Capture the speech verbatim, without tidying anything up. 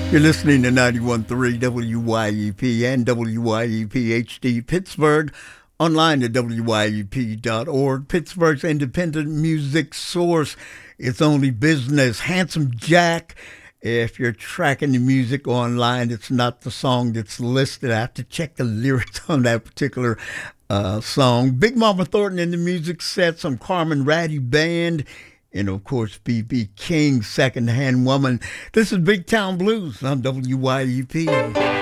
You're listening to ninety-one point three W Y E P and W Y E P H D Pittsburgh, online at W Y E P dot org, Pittsburgh's independent music source. It's only business. Handsome Jack. If you're tracking the music online, it's not the song that's listed. I have to check the lyrics on that particular uh, song. Big Mama Thornton in the music set, some Carmen Ratty Band, and of course, B B King, Secondhand Woman. This is Big Town Blues on W Y E P.